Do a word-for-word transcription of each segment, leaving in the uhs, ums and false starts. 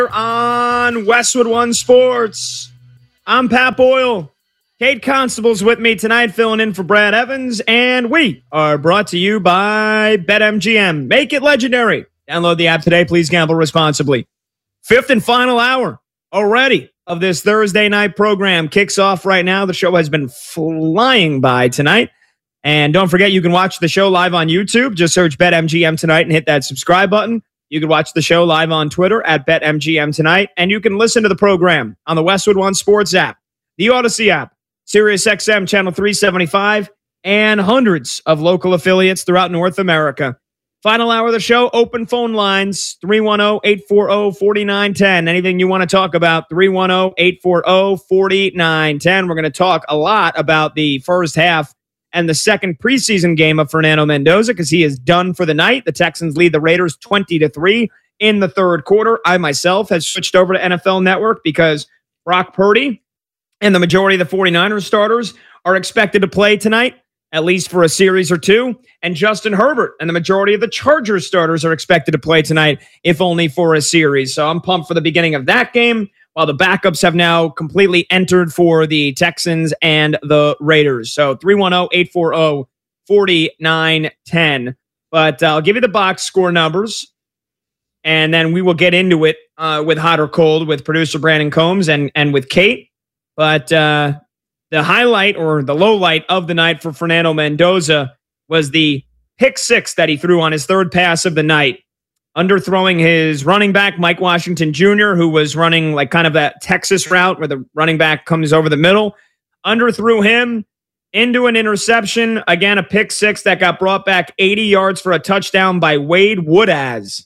On Westwood One Sports, I'm Pat Boyle. Kate Constable's with me tonight, filling in for Brad Evans, and we are brought to you by BetMGM. Make it legendary. Download the app today. Please gamble responsibly. Fifth and final hour already of this Thursday night program kicks off right now. The show has been flying by tonight. And don't forget, you can watch the show live on YouTube. Just search BetMGM tonight and hit that subscribe button. You can watch the show live on Twitter at BetMGM tonight, and you can listen to the program on the Westwood One Sports app, the Odyssey app, SiriusXM Channel three seventy-five, and hundreds of local affiliates throughout North America. Final hour of the show, open phone lines, three one zero, eight four zero, four nine one zero. Anything you want to talk about, three one zero, eight four zero, four nine one zero. We're going to talk a lot about the first half and the second preseason game of Fernando Mendoza because he is done for the night. The Texans lead the Raiders twenty to three in the third quarter. I myself have switched over to N F L Network because Brock Purdy and the majority of the 49ers starters are expected to play tonight, at least for a series or two. And Justin Herbert and the majority of the Chargers starters are expected to play tonight, if only for a series. So I'm pumped for the beginning of that game, while the backups have now completely entered for the Texans and the Raiders. So three one zero, eight four zero, four nine one zero. But uh, I'll give you the box score numbers, and then we will get into it uh, with Hot or Cold with producer Brandon Combs and, and with Kate. But uh, the highlight or the low light of the night for Fernando Mendoza was the pick six that he threw on his third pass of the night, underthrowing his running back, Mike Washington Junior, who was running like kind of that Texas route where the running back comes over the middle. Underthrew him into an interception. Again, a pick six that got brought back eighty yards for a touchdown by Wade Woodaz.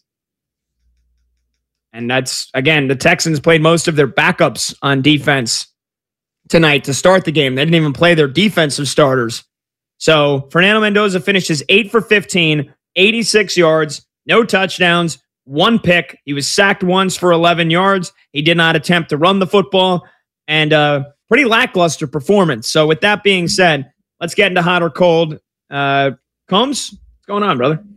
And that's, again, the Texans played most of their backups on defense tonight to start the game. They didn't even play their defensive starters. So Fernando Mendoza finishes eight for fifteen, eighty-six yards, no touchdowns, one pick. He was sacked once for eleven yards. He did not attempt to run the football, and a pretty lackluster performance. So with that being said, let's get into Hot or Cold. Uh, Combs, what's going on, brother?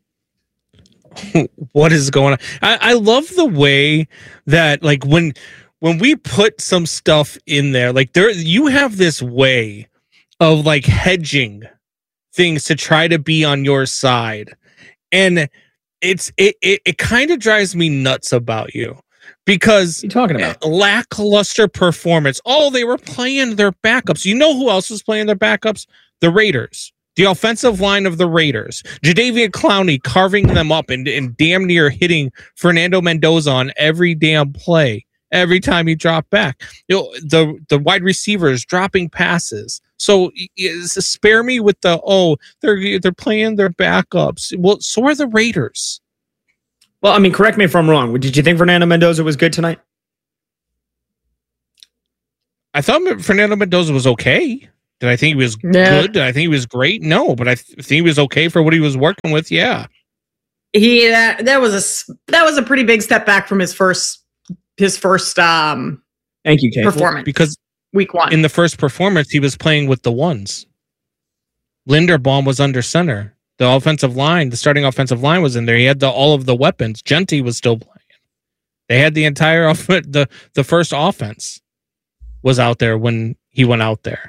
What is going on? I, I love the way that, like, when when we put some stuff in there, like there, you have this way of like hedging things to try to be on your side, and it's it it, it kind of drives me nuts about you because what are you talking about lackluster performance. Oh, they were playing their backups. You know who else was playing their backups? The Raiders. The offensive line of the Raiders. Jadeveon Clowney carving them up and, and damn near hitting Fernando Mendoza on every damn play. Every time he dropped back. You know, the, the wide receivers dropping passes. So spare me with the, oh, they're, they're playing their backups. Well, so are the Raiders. Well, I mean, correct me if I'm wrong. Did you think Fernando Mendoza was good tonight? I thought Fernando Mendoza was okay. Did I think he was yeah. good? Did I think he was great? No, but I th- think he was okay for what he was working with. Yeah, he that, that was a that was a pretty big step back from his first his first um. Thank you, Kate. Performance because week one in the first performance he was playing with the ones. Linderbaum was under center. The offensive line, the starting offensive line was in there. He had the, all of the weapons. Genty was still playing. They had the entire off- the the first offense was out there when he went out there.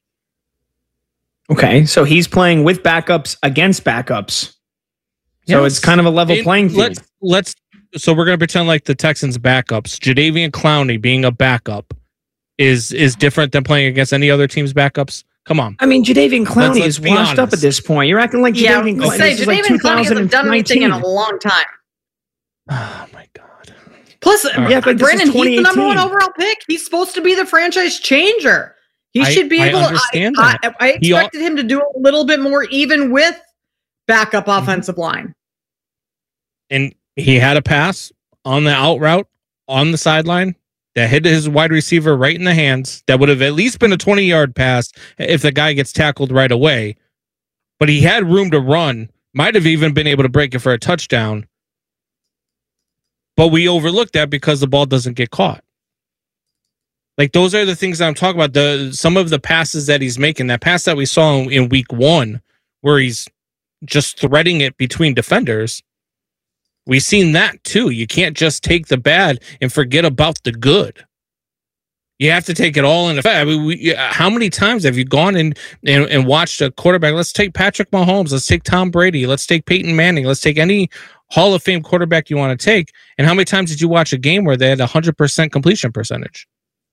Okay, so he's playing with backups against backups. So Yes. it's kind of a level It- playing field. Let's, let's so we're gonna pretend like the Texans backups. Jadeveon Clowney being a backup is is different than playing against any other team's backups. Come on. I mean, Jadeveon Clowney Let's- let's is be washed up honest. at this point. You're acting like yeah, Jadeveon I was Clowney. gonna say This is like Jadeveon Clowney hasn't done anything in a two thousand nineteen. long time. Oh my god. Plus, right. Yeah, but this Brandon, is he's the number one twenty eighteen. overall pick. He's supposed to be the franchise changer. He I- should be I able. understand I, that. I, I He al- expected him to do a little bit more, even with backup offensive line. And he had a pass on the out route on the sideline that hit his wide receiver right in the hands. That would have at least been a twenty yard pass if the guy gets tackled right away. But he had room to run. Might have even been able to break it for a touchdown. But we overlooked that because the ball doesn't get caught. Like, those are the things that I'm talking about. The some of the passes that he's making, that pass that we saw in, in week one, where he's just threading it between defenders, We've seen that too. You can't just take the bad and forget about the good. You have to take it all in effect. I mean, we, how many times have you gone in and, and watched a quarterback? Let's take Patrick Mahomes. Let's take Tom Brady. Let's take Peyton Manning. Let's take any Hall of Fame quarterback you want to take. And how many times did you watch a game where they had a one hundred percent completion percentage?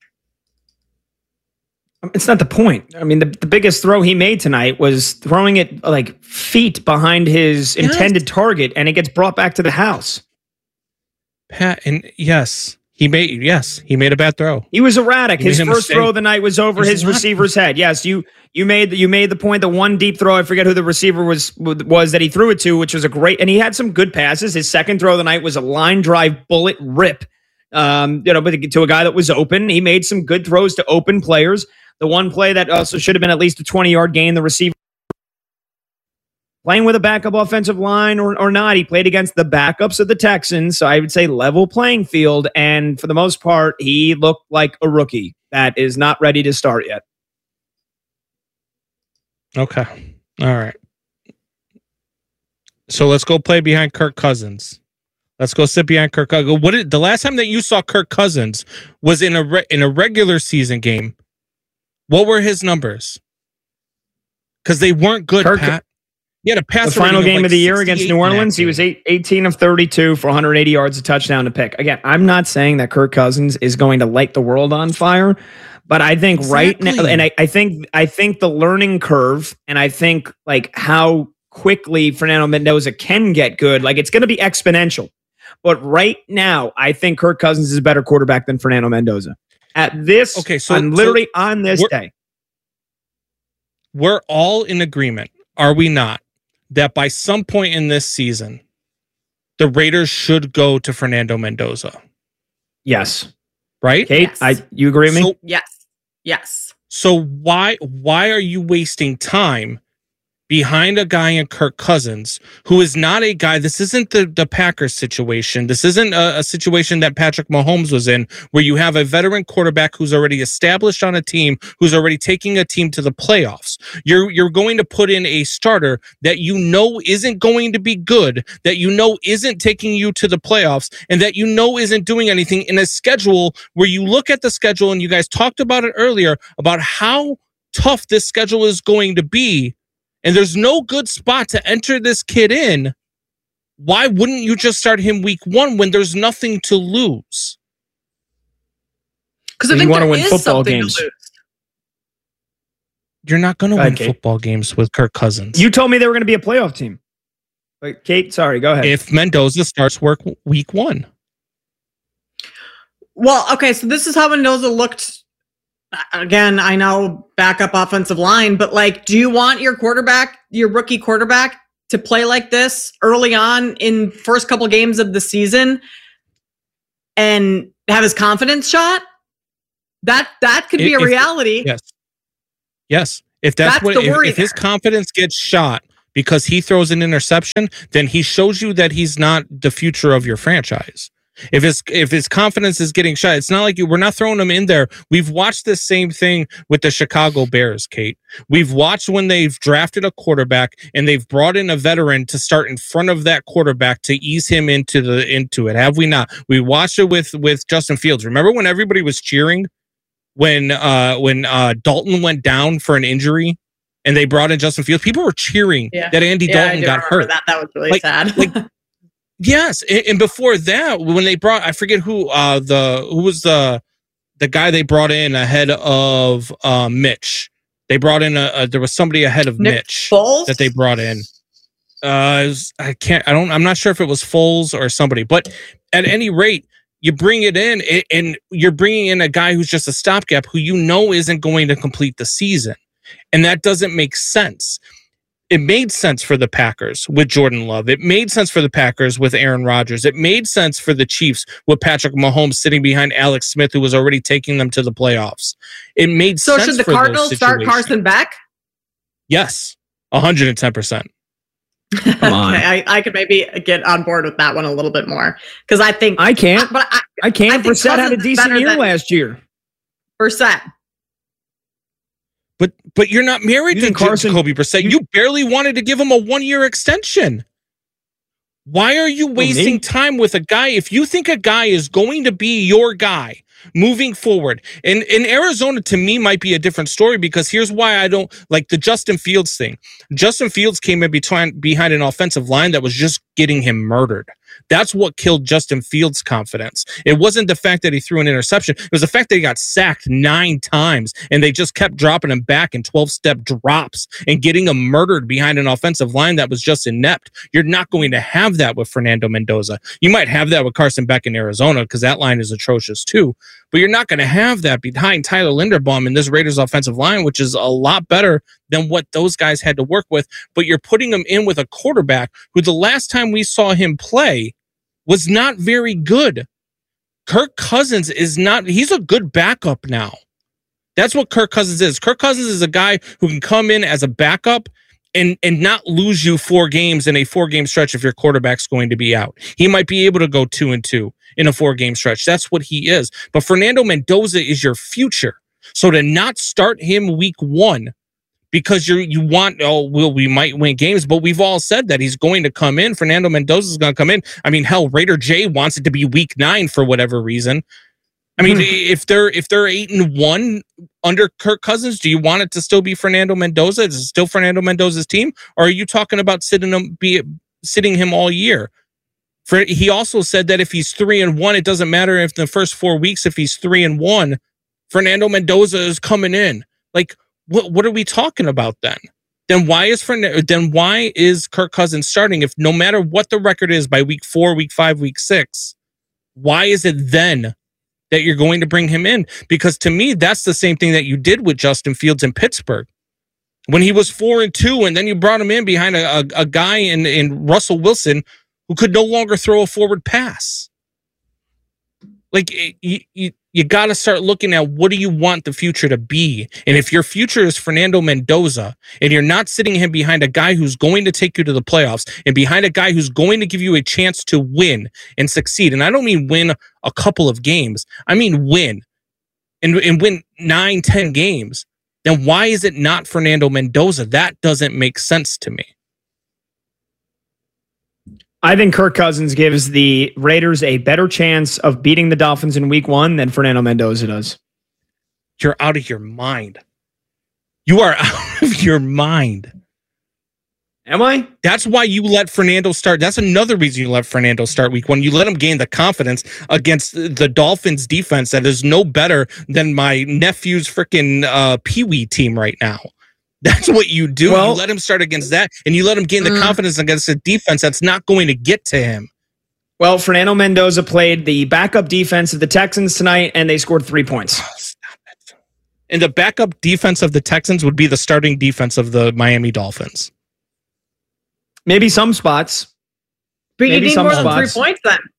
It's not the point. I mean, the, the biggest throw he made tonight was throwing it like feet behind his yes. intended target, and it gets brought back to the house. Pat, and yes. He made yes, he made a bad throw. He was erratic. His first throw of the night was over his receiver's head. Yes, you you made the, you made the point. The one deep throw, I forget who the receiver was was that he threw it to, which was a great, and he had some good passes. His second throw of the night was a line drive bullet rip, um, you know, but to a guy that was open. He made some good throws to open players. The one play that also should have been at least a twenty yard gain, the receiver playing with a backup offensive line or, or not, he played against the backups of the Texans. So I would say level playing field. And for the most part, he looked like a rookie that is not ready to start yet. Okay. All right. So let's go play behind Kirk Cousins. Let's go sit behind Kirk Cousins. What did, the last time that you saw Kirk Cousins was in a re, in a regular season game. What were his numbers? Because they weren't good, Kirk, Pat. He had a pass. The final game of, like of the year against New Orleans, he was eight, eighteen of thirty-two for one hundred eighty yards, a touchdown, to pick. Again, I'm not saying that Kirk Cousins is going to light the world on fire, but I think exactly. right now, and I, I think I think the learning curve, and I think like how quickly Fernando Mendoza can get good, like it's going to be exponential. But right now, I think Kirk Cousins is a better quarterback than Fernando Mendoza. At this, okay, so on literally so on this we're, day, we're all in agreement, are we not? That by some point in this season, the Raiders should go to Fernando Mendoza. Yes. Right? Kate, yes. I you agree with me? So, yes. Yes. So why why are you wasting time behind a guy in Kirk Cousins who is not a guy? This isn't the, the Packers situation. This isn't a, a situation that Patrick Mahomes was in, where you have a veteran quarterback who's already established on a team, who's already taking a team to the playoffs. You're you're going to put in a starter that you know isn't going to be good, that you know isn't taking you to the playoffs, and that you know isn't doing anything in a schedule where you look at the schedule, and you guys talked about it earlier, about how tough this schedule is going to be. And there's no good spot to enter this kid in. Why wouldn't you just start him week one when there's nothing to lose? Because I think you want to win is football games. To lose. You're not going to win Kate. football games with Kirk Cousins. You told me they were going to be a playoff team. But Kate, sorry, go ahead. If Mendoza starts work week one. Well, okay, so this is how Mendoza looked. Again, I know backup offensive line, but like, do you want your quarterback, your rookie quarterback, to play like this early on in first couple games of the season and have his confidence shot? That that could be if, a reality. Yes. Yes. If that's, that's what the worry if, if his there. confidence gets shot because he throws an interception, then he shows you that he's not the future of your franchise. If his if his confidence is getting shot, it's not like you. We're not throwing him in there. We've watched the same thing with the Chicago Bears, Kate. We've watched when they've drafted a quarterback and they've brought in a veteran to start in front of that quarterback to ease him into the into it. Have we not? We watched it with with Justin Fields. Remember when everybody was cheering when uh, when uh, Dalton went down for an injury and they brought in Justin Fields? People were cheering yeah. that Andy yeah, Dalton got hurt. That that was really like, sad. like, Yes, and before that, when they brought, I forget who uh, the who was the the guy they brought in ahead of uh, Mitch. They brought in a, a there was somebody ahead of Nick Mitch Foles? that they brought in. Uh, it was, I can't, I don't, I'm not sure if it was Foles or somebody, but at any rate, you bring it in and you're bringing in a guy who's just a stopgap who you know isn't going to complete the season, and that doesn't make sense. It made sense for the Packers with Jordan Love. It made sense for the Packers with Aaron Rodgers. It made sense for the Chiefs with Patrick Mahomes sitting behind Alex Smith, who was already taking them to the playoffs. It made so sense. So should the for Cardinals start Carson Beck? Yes, one hundred ten percent. Come on. Okay, I, I could maybe get on board with that one a little bit more because I think I can't. But I, I can't. I think Brissett had a Cousins decent better year than last year. Brissett. But but you're not married You to think Carson- Jacoby Brissett. You barely wanted to give him a one year extension. Why are you wasting me? time with a guy? If you think a guy is going to be your guy moving forward, and in Arizona, to me, might be a different story, because here's why I don't like the Justin Fields thing. Justin Fields came in between, behind an offensive line that was just getting him murdered. That's what killed Justin Fields' confidence. It wasn't the fact that he threw an interception. It was the fact that he got sacked nine times and they just kept dropping him back in twelve-step drops and getting him murdered behind an offensive line that was just inept. You're not going to have that with Fernando Mendoza. You might have that with Carson Beck in Arizona because that line is atrocious too, but you're not going to have that behind Tyler Linderbaum in this Raiders offensive line, which is a lot better than what those guys had to work with. But you're putting him in with a quarterback who the last time we saw him play was not very good. Kirk Cousins is not, he's a good backup now. That's what Kirk Cousins is. Kirk Cousins is a guy who can come in as a backup and, and not lose you four games in a four-game stretch if your quarterback's going to be out. He might be able to go two and two in a four-game stretch. That's what he is. But Fernando Mendoza is your future. So to not start him week one because you're, you want, oh, well, we might win games, but we've all said that he's going to come in. Fernando Mendoza is going to come in. I mean, hell, Raider J wants it to be week nine for whatever reason. I mean, mm-hmm. if they're if they're eight and one under Kirk Cousins, do you want it to still be Fernando Mendoza? Is it still Fernando Mendoza's team, or are you talking about sitting him be sitting him all year? For he also said that if he's three and one, it doesn't matter if the first four weeks, if he's three and one, Fernando Mendoza is coming in. Like, what what are we talking about then? Then why is Fernando, then why is Kirk Cousins starting if no matter what the record is by week four, week five, week six? Why is it then that you're going to bring him in? Because to me, that's the same thing that you did with Justin Fields in Pittsburgh when he was four and two, and then you brought him in behind a, a, a guy in, in Russell Wilson who could no longer throw a forward pass. Like, you, you, you got to start looking at what do you want the future to be? And if your future is Fernando Mendoza and you're not sitting him behind a guy who's going to take you to the playoffs and behind a guy who's going to give you a chance to win and succeed, and I don't mean win a couple of games, I mean win and, and win nine, ten games, then why is it not Fernando Mendoza? That doesn't make sense to me. I think Kirk Cousins gives the Raiders a better chance of beating the Dolphins in week one than Fernando Mendoza does. You're out of your mind. You are out of your mind. Am I? That's why you let Fernando start. That's another reason you let Fernando start week one. You let him gain the confidence against the Dolphins defense that is no better than my nephew's freaking uh, Pee-wee team right now. That's what you do. Well, you let him start against that, and you let him gain the mm. confidence against a defense that's not going to get to him. Well, Fernando Mendoza played the backup defense of the Texans tonight, and they scored three points. Oh, stop it. And the backup defense of the Texans would be the starting defense of the Miami Dolphins. Maybe some spots. But Maybe you need some more than spots. three points then.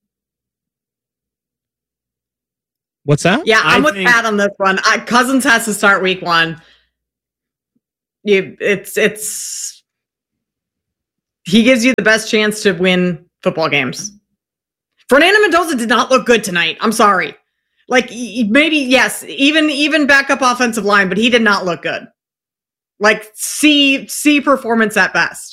What's that? Yeah, I'm I with think- Pat on this one. I, Cousins has to start week one. You, it's it's he gives you the best chance to win football games. Fernando Mendoza did not look good tonight. I'm sorry. Like maybe yes, even even backup offensive line, but he did not look good. Like C C performance at best.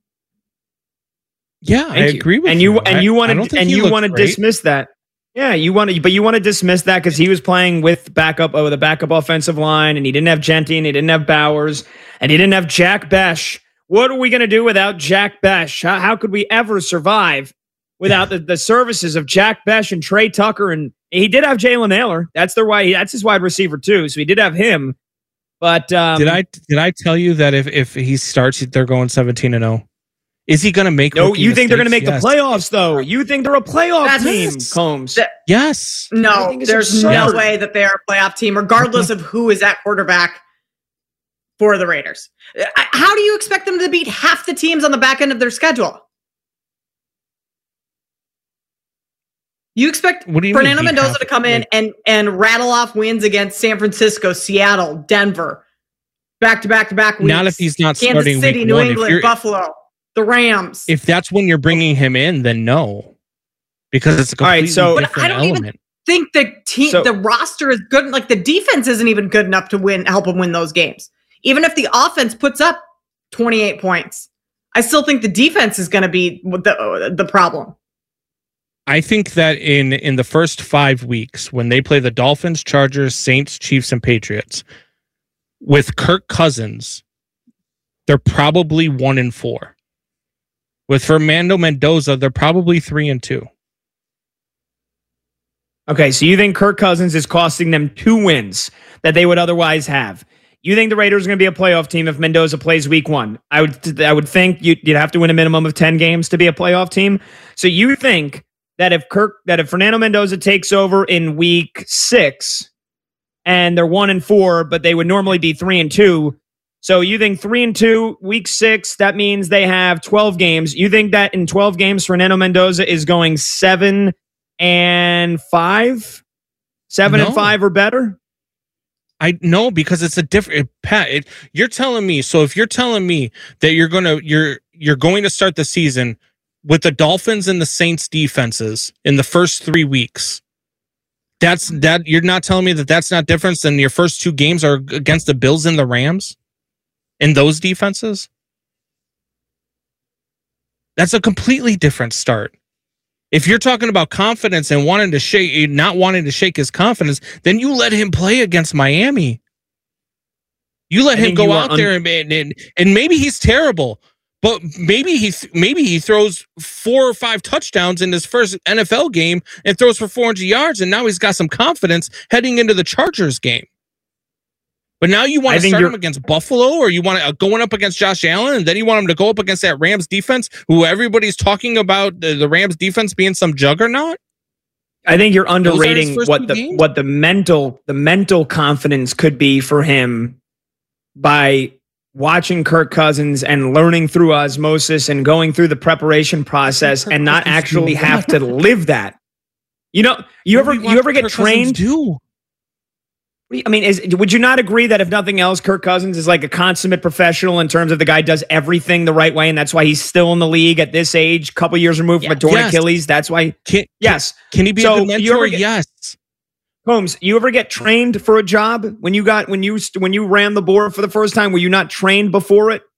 Yeah, I Thank you. agree with and you. you. And you want to and you want to great. dismiss that. Yeah, you want to, but you want to dismiss that because he was playing with backup with a backup offensive line, and he didn't have Genty, and he didn't have Bowers, and he didn't have Jack Besh. What are we going to do without Jack Besh? How, how could we ever survive without the, the services of Jack Besh and Trey Tucker? And he did have Jalen Naylor. That's their wide. That's his wide receiver too. So he did have him. But um, did I did I tell you that if if he starts, they're going seventeen and zero? Is he going to make? No, you think they're going to make yes. the playoffs, though? You think they're a playoff That's, team, Combs? That, yes. No, there's absurd. no way that they are a playoff team, regardless of who is at quarterback for the Raiders. How do you expect them to beat half the teams on the back end of their schedule? You expect what do you Fernando mean, Mendoza to come in and, and rattle off wins against San Francisco, Seattle, Denver, back to back to back weeks. Not if he's not Kansas starting City, week New one. England, Buffalo. The Rams. If that's when you're bringing him in, then no, because it's a completely right, so, different but I don't element. even think the team, So- the roster is good. Like the defense isn't even good enough to win, help them win those games. Even if the offense puts up twenty-eight points, I still think the defense is going to be the the problem. I think that in in the first five weeks, when they play the Dolphins, Chargers, Saints, Chiefs, and Patriots, with Kirk Cousins, they're probably one and four. With Fernando Mendoza, they're probably three and two. Okay, so you think Kirk Cousins is costing them two wins that they would otherwise have? You think the Raiders are going to be a playoff team if Mendoza plays week one? I would I would think you'd, you'd have to win a minimum of ten games to be a playoff team. So you think that if Kirk that if Fernando Mendoza takes over in week six and they're one and four, but they would normally be three and two. So you think three and two, week six, that means they have twelve games. You think that in twelve games, Fernando Mendoza is going seven and five? Seven No. and five or better? I know, because it's a different Pat. It, you're telling me. So if you're telling me that you're gonna you're you're going to start the season with the Dolphins and the Saints defenses in the first three weeks, that's that you're not telling me that that's not different than your first two games are against the Bills and the Rams in those defenses? That's a completely different start. If you're talking about confidence and wanting to shake, not wanting to shake his confidence, then you let him play against Miami. You let I him think go you are out un- there and, and and maybe he's terrible, but maybe he maybe he throws four or five touchdowns in his first N F L game and throws for four hundred yards, and now he's got some confidence heading into the Chargers game. But now you want I to think start you're- him against Buffalo, or you want to uh, going up against Josh Allen, and then you want him to go up against that Rams defense, who everybody's talking about the, the Rams defense being some juggernaut? I think you're Those are his underrating first what two the games? what the mental the mental confidence could be for him by watching Kirk Cousins and learning through osmosis and going through the preparation process Kirk and not Cousins actually do have what? to live that. You know, you What ever do we you ever watch get Kirk Cousins trained? do? I mean, is, would you not agree that if nothing else, Kirk Cousins is like a consummate professional in terms of the guy does everything the right way, and that's why he's still in the league at this age, couple years removed from a torn Yes. Achilles. That's why. Can, Yes, can he be So, a good you ever mentor? get- Yes. Holmes, you ever get trained for a job when you got when you when you ran the board for the first time? Were you not trained before it?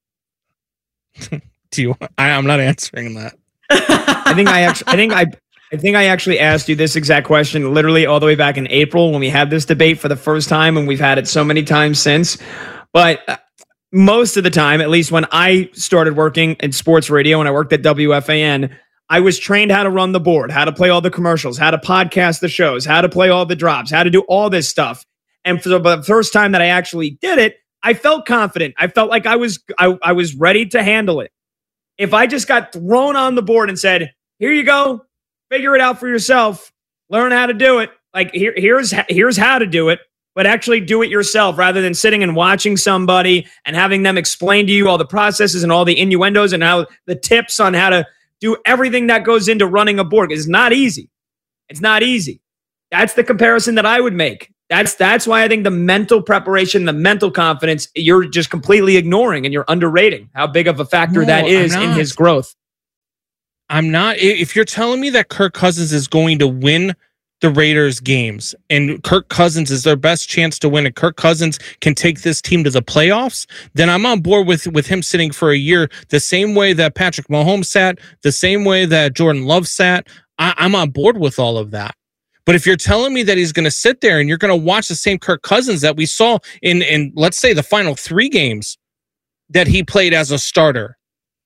Do you? I, I'm not answering that. I think I actually, I think I, I think I actually asked you this exact question literally all the way back in April when we had this debate for the first time, and we've had it so many times since. But uh, most of the time, at least when I started working in sports radio and I worked at W F A N, I was trained how to run the board, how to play all the commercials, how to podcast the shows, how to play all the drops, how to do all this stuff. And for the first time that I actually did it, I felt confident. I felt like I was I, I was ready to handle it. If I just got thrown on the board and said, "Here you go, figure it out for yourself, learn how to do it," like here, here's here's how to do it, but actually do it yourself rather than sitting and watching somebody and having them explain to you all the processes and all the innuendos and how the tips on how to do everything that goes into running a board. It's not easy. It's not easy. That's the comparison that I would make. That's that's why I think the mental preparation, the mental confidence, you're just completely ignoring and you're underrating how big of a factor No, that is I'm in not. his growth. I'm not. If you're telling me that Kirk Cousins is going to win the Raiders games and Kirk Cousins is their best chance to win and Kirk Cousins can take this team to the playoffs, then I'm on board with, with him sitting for a year the same way that Patrick Mahomes sat, the same way that Jordan Love sat. I, I'm on board with all of that. But if you're telling me that he's going to sit there and you're going to watch the same Kirk Cousins that we saw in, in, let's say, the final three games that he played as a starter,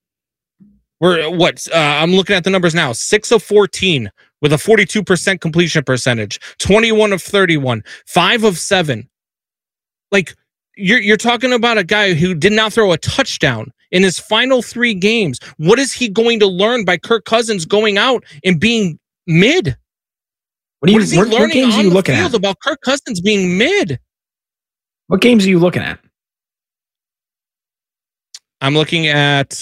we're what? Uh, I'm looking at the numbers now. six of fourteen with a forty-two percent completion percentage, twenty-one of thirty-one, five of seven. Like, you're, you're talking about a guy who did not throw a touchdown in his final three games. What is he going to learn by Kirk Cousins going out and being mid? What, are you, What is he what, what learning games are on you the looking field at? about Kirk Cousins being mid? What games are you looking at? I'm looking at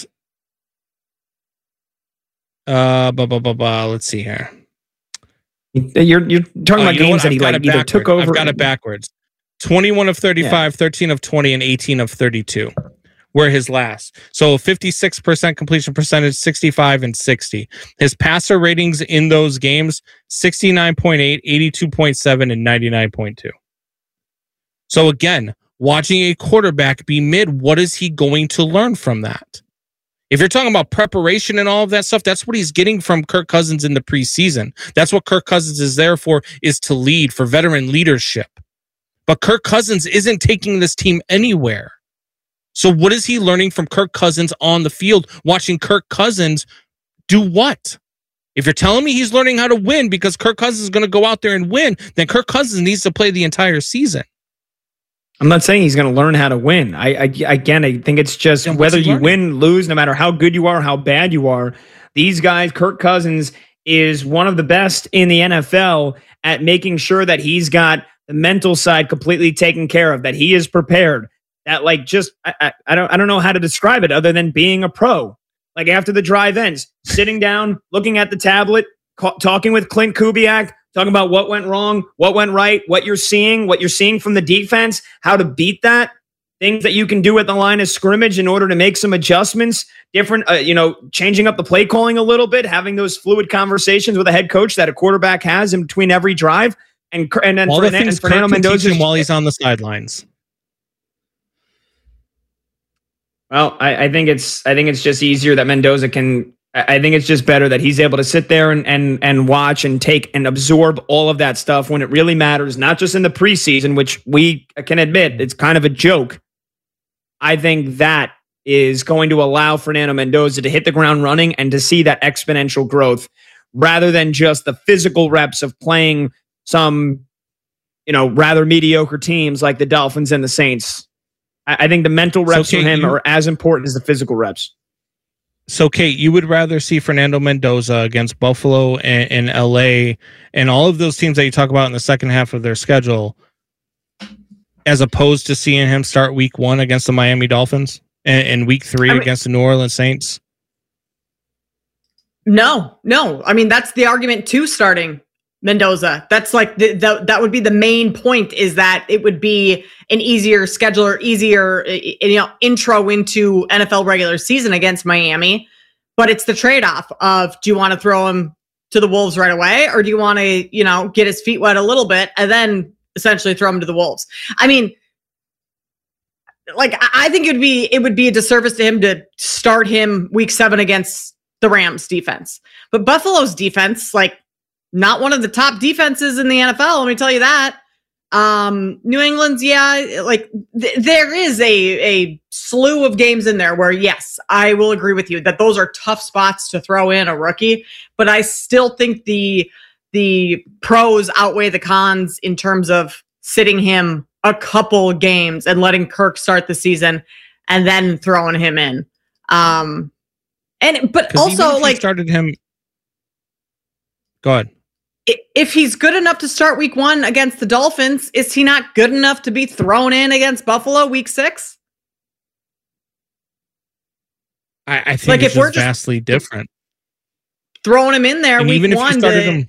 uh blah, blah, blah, blah. Let's see here. You're you're talking Oh, about you know games what? that he I've got like it either took backwards. over. I've got it backwards. twenty-one of thirty-five, thirteen of twenty, and eighteen of thirty-two were his last. So fifty-six percent completion percentage, sixty-five and sixty. His passer ratings in those games, sixty-nine point eight, eighty-two point seven, and ninety-nine point two. So again, watching a quarterback be mid, what is he going to learn from that? If you're talking about preparation and all of that stuff, that's what he's getting from Kirk Cousins in the preseason. That's what Kirk Cousins is there for, is to lead, for veteran leadership. But Kirk Cousins isn't taking this team anywhere. So what is he learning from Kirk Cousins on the field, watching Kirk Cousins do what? If you're telling me he's learning how to win because Kirk Cousins is going to go out there and win, then Kirk Cousins needs to play the entire season. I'm not saying he's going to learn how to win. I, I again, I think it's just Then whether what's he you learning? win, lose, no matter how good you are, how bad you are. These guys, Kirk Cousins is one of the best in the N F L at making sure that he's got the mental side completely taken care of, that he is prepared. That like just I, I, I don't I don't know how to describe it other than being a pro. Like after the drive ends, sitting down, looking at the tablet, ca- talking with Clint Kubiak, talking about what went wrong, what went right, what you're seeing, what you're seeing from the defense, how to beat that, things that you can do at the line of scrimmage in order to make some adjustments, different, uh, you know, changing up the play calling a little bit, having those fluid conversations with a head coach that a quarterback has in between every drive, and and then All the Fern- things and Fernando Kirk can teach Mendoza him while he's on the sidelines. Well, I, I think it's I think it's just easier that Mendoza can. I think it's just better that he's able to sit there and and and watch and take and absorb all of that stuff when it really matters, not just in the preseason, which we can admit it's kind of a joke. I think that is going to allow Fernando Mendoza to hit the ground running and to see that exponential growth rather than just the physical reps of playing some, you know, rather mediocre teams like the Dolphins and the Saints. I, I think the mental reps So, for Kate, him you- are as important as the physical reps. So, Kate, you would rather see Fernando Mendoza against Buffalo and, and L A and all of those teams that you talk about in the second half of their schedule, as opposed to seeing him start week one against the Miami Dolphins and, and week three I mean- against the New Orleans Saints? No, no. I mean, that's the argument to starting Mendoza. That's like the, the that would be the main point, is that it would be an easier schedule or easier uh, you know intro into N F L regular season against Miami. But it's the trade-off of, do you want to throw him to the Wolves right away, or do you want to, you know, get his feet wet a little bit and then essentially throw him to the Wolves? I mean, like I I think it would be it would be a disservice to him to start him week seven against the Rams defense. But Buffalo's defense, like, not one of the top defenses in the N F L. Let me tell you that. Um, New England's, yeah, like th- there is a, a slew of games in there where, yes, I will agree with you that those are tough spots to throw in a rookie, but I still think the, the pros outweigh the cons in terms of sitting him a couple games and letting Kirk start the season and then throwing him in. Um, and, but 'Cause even also if you like, started him. Go ahead. i- if he's good enough to start week one against the Dolphins, is he not good enough to be thrown in against Buffalo week six? I, I think Like, it's if we're just just- vastly different. Throwing him in there And week even if you one started to, him,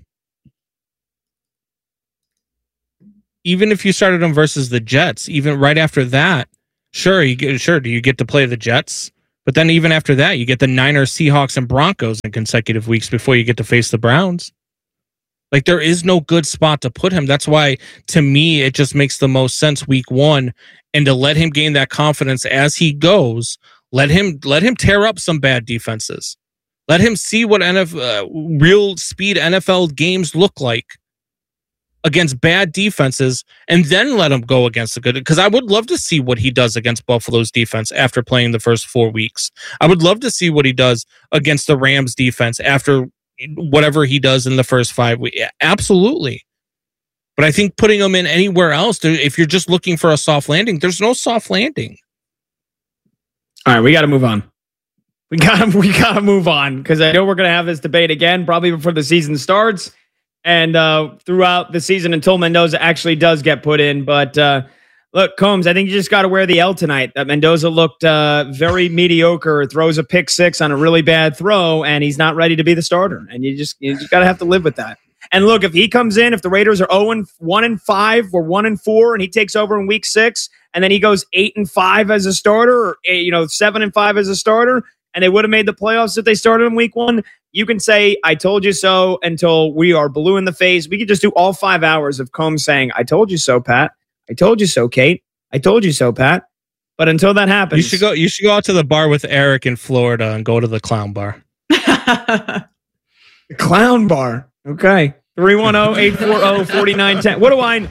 even if you started him versus the Jets, even right after that, sure, you get, sure, do you get to play the Jets? But then even after that, you get the Niners, Seahawks, and Broncos in consecutive weeks before you get to face the Browns. Like, there is no good spot to put him. That's why, to me, it just makes the most sense week one, and to let him gain that confidence as he goes. Let him let him tear up some bad defenses. Let him see what N F L, uh, real speed N F L games look like against bad defenses, and then let him go against the good. Because I would love to see what he does against Buffalo's defense after playing the first four weeks. I would love to see what he does against the Rams defense after whatever he does in the first five weeks. Absolutely. But I think putting him in anywhere else, if you're just looking for a soft landing, there's no soft landing. All right, we got to move on. We got we got to move on because I know we're going to have this debate again, probably before the season starts and uh, throughout the season until Mendoza actually does get put in. But uh, look, Combs, I think you just got to wear the L tonight. That Mendoza looked uh, very mediocre, throws a pick six on a really bad throw, and he's not ready to be the starter. And you just you just got to have to live with that. And look, if he comes in, if the Raiders are oh and one and five or one and four, and he takes over in week six, and then he goes eight and five as a starter, or eight, you know seven and five as a starter, and they would have made the playoffs if they started in week one, you can say "I told you so" until we are blue in the face. We could just do all five hours of Combs saying "I told you so, Pat. I told you so, Kate. I told you so, Pat." But until that happens, You should go. You should go out to the bar with Eric in Florida and go to the clown bar. The clown bar. Okay. three one zero, eight four zero, four nine one zero. What do I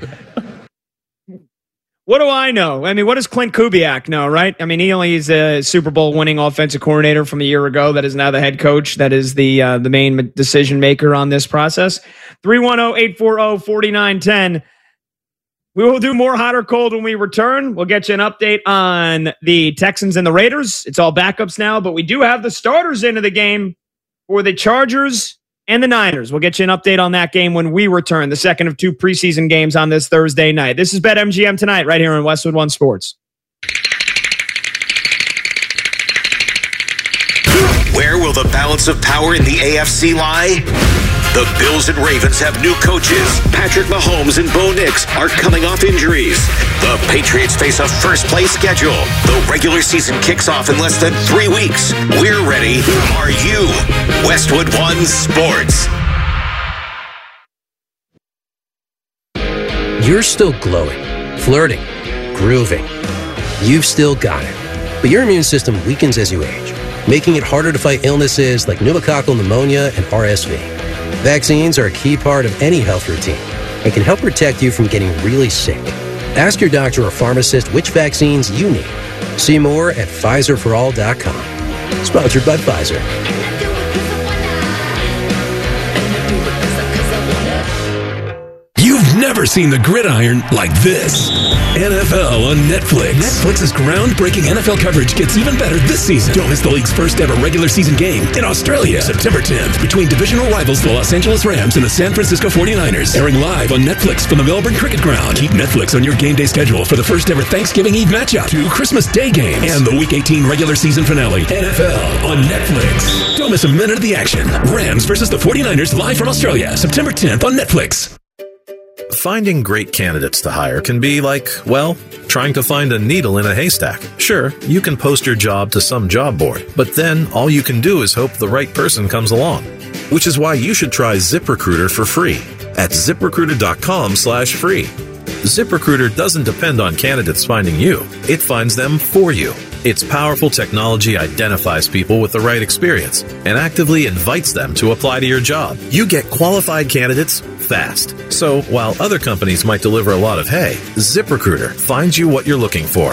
What do I know? I mean, what does Clint Kubiak know, right? I mean, he only is a Super Bowl winning offensive coordinator from a year ago that is now the head coach. That is the uh, the main decision maker on this process. three one zero, eight four zero, four nine one zero. We will do more hot or cold when we return. We'll get you an update on the Texans and the Raiders. It's all backups now, but we do have the starters into the game for the Chargers and the Niners. We'll get you an update on that game when we return, the second of two preseason games on this Thursday night. This is BetMGM Tonight right here on Westwood One Sports. Where will the balance of power in the A F C lie? The Bills and Ravens have new coaches. Patrick Mahomes and Bo Nix are coming off injuries. The Patriots face a first-place schedule. The regular season kicks off in less than three weeks. We're ready. Are you? Westwood One Sports. You're still glowing, flirting, grooving. You've still got it. But your immune system weakens as you age, making it harder to fight illnesses like pneumococcal pneumonia and R S V. Vaccines are a key part of any health routine and can help protect you from getting really sick. Ask your doctor or pharmacist which vaccines you need. See more at Pfizer for all dot com. Sponsored by Pfizer. You've never seen the gridiron like this. N F L on Netflix. Netflix's groundbreaking N F L coverage gets even better this season. Don't miss the league's first ever regular season game in Australia, September tenth, between divisional rivals the Los Angeles Rams and the San Francisco forty-niners. Airing live on Netflix from the Melbourne Cricket Ground. Keep Netflix on your game day schedule for the first ever Thanksgiving Eve matchup, two Christmas Day games, and the Week eighteen regular season finale. N F L on Netflix. Don't miss a minute of the action. Rams versus the forty-niners live from Australia, September tenth on Netflix. Finding great candidates to hire can be like, well, trying to find a needle in a haystack. Sure, you can post your job to some job board, but then all you can do is hope the right person comes along. Which is why you should try ZipRecruiter for free at ZipRecruiter.com slash free. ZipRecruiter doesn't depend on candidates finding you. It finds them for you. Its powerful technology identifies people with the right experience and actively invites them to apply to your job. You get qualified candidates fast. So while other companies might deliver a lot of hay, ZipRecruiter finds you what you're looking for.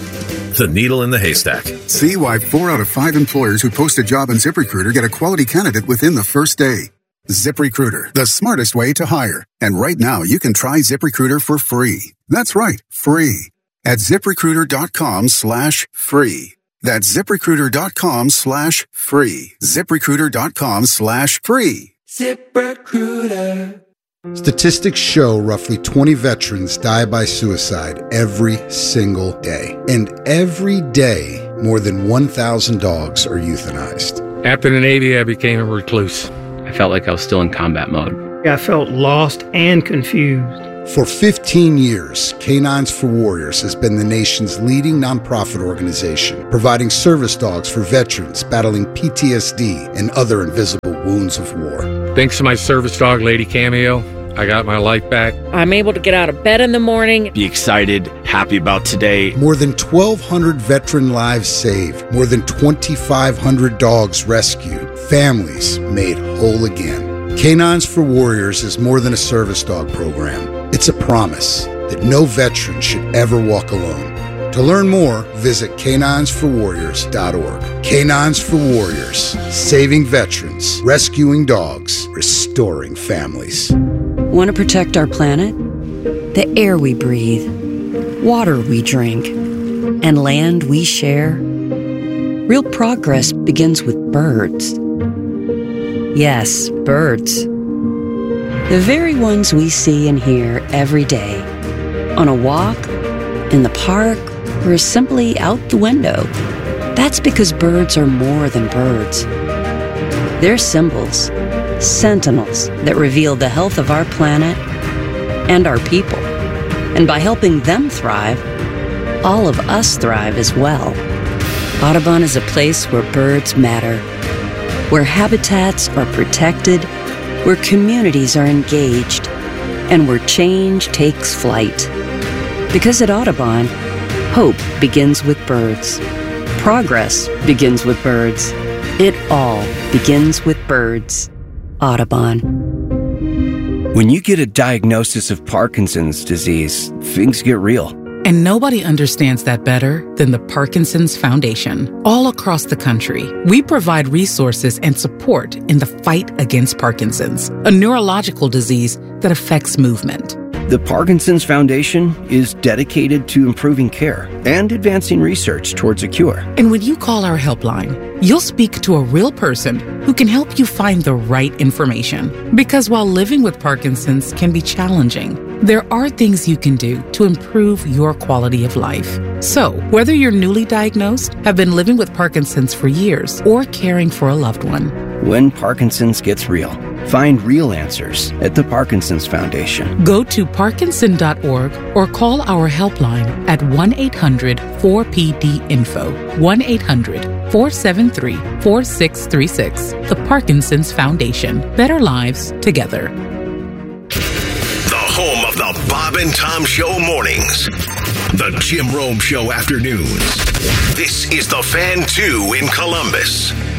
The needle in the haystack. See why four out of five employers who post a job on ZipRecruiter get a quality candidate within the first day. ZipRecruiter, the smartest way to hire. And right now, you can try ZipRecruiter for free. That's right, free. At ZipRecruiter.com slash free. That's ZipRecruiter.com slash free. ZipRecruiter.com slash free. ZipRecruiter. Statistics show roughly twenty veterans die by suicide every single day. And every day, more than one thousand dogs are euthanized. After the Navy, I became a recluse. I felt like I was still in combat mode. I felt lost and confused. For fifteen years, Canines for Warriors has been the nation's leading nonprofit organization, providing service dogs for veterans battling P T S D and other invisible wounds of war. Thanks to my service dog, Lady Cameo, I got my life back. I'm able to get out of bed in the morning. Be excited, happy about today. More than twelve hundred veteran lives saved. More than twenty-five hundred dogs rescued. Families made whole again. Canines for Warriors is more than a service dog program. It's a promise that no veteran should ever walk alone. To learn more, visit canines for warriors dot org. Canines for Warriors, saving veterans, rescuing dogs, restoring families. Want to protect our planet? The air we breathe, water we drink, and land we share? Real progress begins with birds. Yes, birds. The very ones we see and hear every day. On a walk, in the park, or simply out the window. That's because birds are more than birds. They're symbols, sentinels that reveal the health of our planet and our people. And by helping them thrive, all of us thrive as well. Audubon is a place where birds matter, where habitats are protected, where communities are engaged, and where change takes flight. Because at Audubon, Hope begins with birds. Progress begins with birds. It all begins with birds. Audubon. When you get a diagnosis of Parkinson's disease, things get real. And nobody understands that better than the Parkinson's Foundation. All across the country, we provide resources and support in the fight against Parkinson's, a neurological disease that affects movement. The Parkinson's Foundation is dedicated to improving care and advancing research towards a cure. And when you call our helpline, you'll speak to a real person who can help you find the right information. Because while living with Parkinson's can be challenging, there are things you can do to improve your quality of life. So, whether you're newly diagnosed, have been living with Parkinson's for years, or caring for a loved one, when Parkinson's gets real, find real answers at the Parkinson's Foundation. Go to parkinson dot org or call our helpline at one eight hundred four P D info, one eight hundred four seven three four six three six. The Parkinson's Foundation. Better lives together. The home of the Bob and Tom Show mornings. The Jim Rome Show afternoons. This is The Fan two in Columbus.